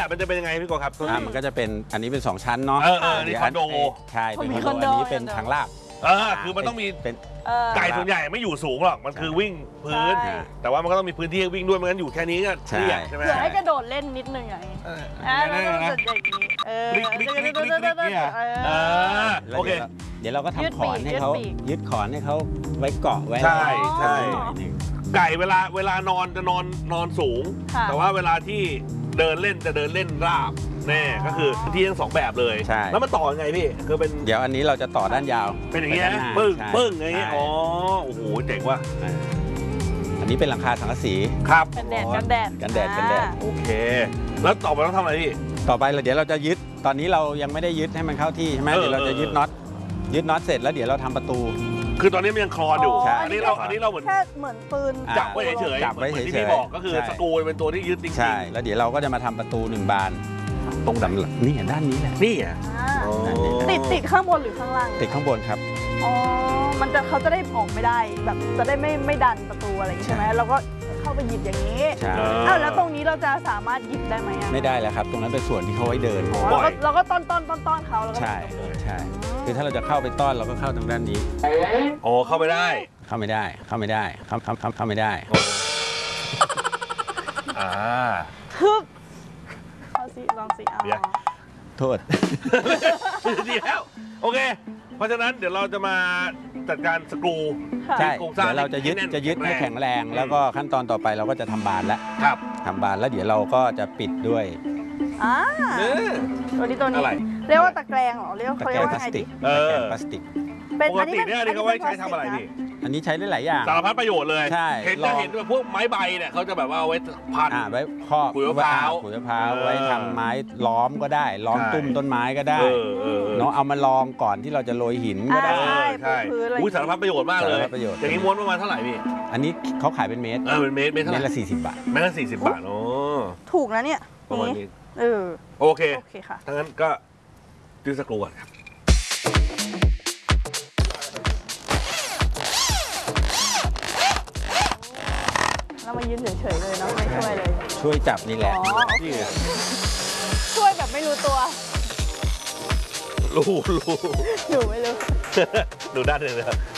มันจะเป็นยังไงพี่โกครับมันก็จะเป็นอันนี้เป็น2ชั้นเนาะนี่คอนโดใช่เป็นคอนโดอันนี้เป็นทางลาดคือมันต้องมีเป็นไก่ส่วนใหญ่ไม่อยู่สูงหรอกมันคือวิ่งพื้นแต่ว่ามันก็ต้องมีพื้นที่ให้วิ่งด้วยไม่งั้นอยู่แค่นี้ก็เครียดใช่ไหมเผื่อให้กระโดดเล่นนิดนึงอย่างนี้แล้วก็จะอย่างนี้โอเคเดี๋ยวเราก็ทำขอนให้เขายึดขอนให้เขาไว้เกาะไว้ใช่ไก่เวลานอนจะนอนสูงแต่ว่าเวลาที่เดินเล่นจะเดินเล่นราบแน่ก็คือพื้นที่ทั้ง2แบบเลยแล้วมันต่อยังไงพี่คือเป็นเดี๋ยวอันนี้เราจะต่อด้านยาวเป็นอย่างเงี้ยปึ้งอย่างเงี้ยโอ้โหเจ๋งว่ะอันนี้เป็นหลังคาสังกะสีครับกันแดดโอเคแล้วต่อไปต้องทำอะไรพี่ต่อไปเดี๋ยวเราจะยึดตอนนี้เรายังไม่ได้ยึดให้มันเข้าที่ใช่ไหมเดี๋ยวเราจะยึดน็อตเสร็จแล้วเดี๋ยวเราทำประตูคือตอนนี้มันยังคลอนอยู่อันนี้เราเหมือนแค่เหมือนปืนจับไว้เฉยๆที่พี่บอกก็คือสกรูเป็นตัวที่ยึดจริงๆใช่แล้วเดี๋ยวเราก็จะมาทำประตู1 บานตรงด้านนี่ด้านนี้แหละนี่อ่ะติดข้างบนหรือข้างล่างติดข้างบนครับเขาจะได้ออกไม่ได้แบบจะได้ไม่ดันประตูอะไรใช่ไหมเราก็เข้าไปหยิบอย่างนี้แล้วตรงนี้เราจะสามารถหยิบได้ไหมไม่ได้แล้วครับตรงนั้นเป็นส่วนที่เขาไว้เดินเราก็ต้อนเขาแล้วก็ใช่คือถ้าเราจะเข้าไปต้อนเราก็เข้าทางด้านนี้เข้าไม่ได้เข้าไม่ได้เข้าไม่ได้ทึบลองสิโทษดีแล้วโอเคเพราะฉะนั้นเดี๋ยวเราจะมาจัดการสกรูใช่เดี๋ยวเราจะยึดให้แข็งแรงแล้วก็ขั้นตอนต่อไปเราก็จะทำบานแล้วทำบานแล้วเดี๋ยวเราก็จะปิดด้วยตัวนี้เรียกว่าตะแกรงเหรอเรียกว่าพลาสติกพลาสติกปกติเนี่ยเขาไว้ใช้ทำอะไรพี่อันนี้ใช้ได้หลายอย่างสารพัดประโยชน์เลยใช่เห็นแบบพวกไม้ใบเนี่ยเขาจะแบบว่าเอาไว้พันไว้ครอบขุยมะพร้าวไว้ทำไม้ล้อมก็ได้ล้อมตุ้มต้นไม้ก็ได้เนาะเอามาลองก่อนที่เราจะโรยหินก็ได้ใช่สารพัดประโยชน์มากเลยอย่างนี้ม้วนประมาณเท่าไหร่พี่อันนี้เขาขายเป็นเมตรเป็นเมตรเท่าไหร่ละ40 บาทเมตรละ40 บาทถูกนะเนี่ยประมาณนี้โอเคค่ะถ้างั้นก็ดื้อสกรูก่อนครับเรามายืนเฉยๆเลยเนาะไม่ช่วยเลยช่วยจับนี่แหละช่วยแบบไม่รู้ตัวรู้หนูไม่รู้หนูด้านหนึ่งเลยครับ